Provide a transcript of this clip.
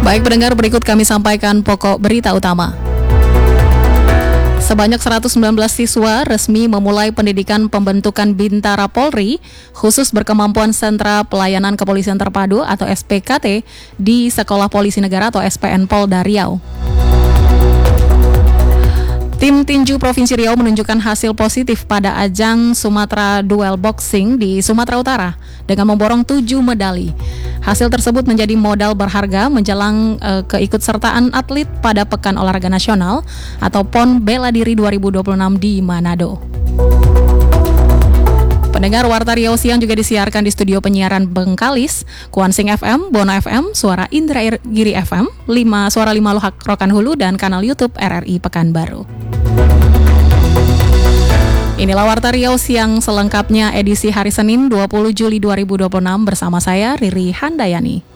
Baik pendengar, berikut kami sampaikan pokok berita utama. Sebanyak 119 siswa resmi memulai pendidikan pembentukan Bintara Polri khusus berkemampuan Sentra Pelayanan Kepolisian Terpadu atau SPKT di Sekolah Polisi Negara atau SPN Polda Riau. Tim tinju Provinsi Riau menunjukkan hasil positif pada ajang Sumatera Duel Boxing di Sumatera Utara dengan memborong 7 medali. Hasil tersebut menjadi modal berharga menjelang keikutsertaan atlet pada Pekan Olahraga Nasional atau PON Bela Diri 2026 di Manado. Pendengar, Warta Riau Siang juga disiarkan di studio penyiaran Bengkalis, Kuansing FM, Bono FM, Suara Indragiri FM, 5 Suara 5 Lohak Rokan Hulu, dan kanal YouTube RRI Pekanbaru. Inilah Warta Riau Siang selengkapnya edisi hari Senin 20 Juli 2026 bersama saya Riri Handayani.